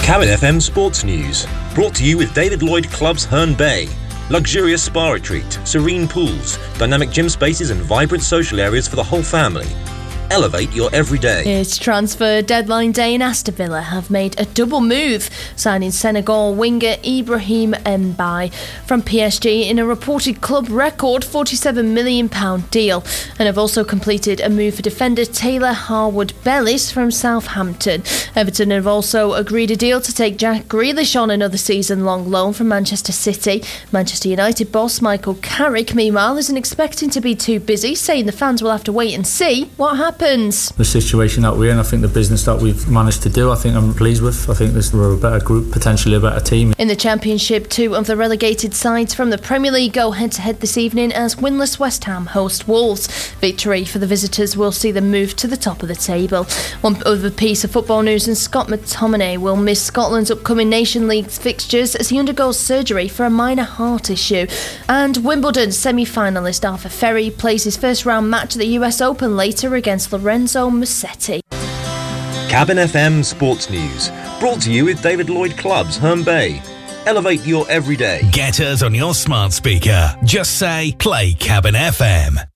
Cabin FM Sports News, brought to you with David Lloyd Clubs Herne Bay. Luxurious spa retreat, serene pools, dynamic gym spaces and vibrant social areas for the whole family. Elevate your everyday. It's transfer deadline day and Aston Villa have made a double move, signing Senegal winger Ibrahim Mbaye from PSG in a reported club record £47 million deal, and have also completed a move for defender Taylor Harwood-Bellis from Southampton. Everton have also agreed a deal to take Jack Grealish on another season-long loan from Manchester City. Manchester United boss Michael Carrick, meanwhile, isn't expecting to be too busy, saying the fans will have to wait and see what happens. The situation that we're in, I think the business that we've managed to do, I think I'm pleased with. I think we're a better group, potentially a better team. In the Championship, two of the relegated sides from the Premier League go head-to-head this evening as winless West Ham host Wolves. Victory for the visitors will see them move to the top of the table. One other piece of football news, and Scott McTominay will miss Scotland's upcoming Nation League fixtures as he undergoes surgery for a minor heart issue. And Wimbledon semi-finalist Arthur Ferry plays his first round match at the US Open later against Lorenzo Musetti. Cabin FM Sports News, brought to you with David Lloyd Clubs Herne Bay. Elevate your everyday. Get us on your smart speaker. Just say, play Cabin FM.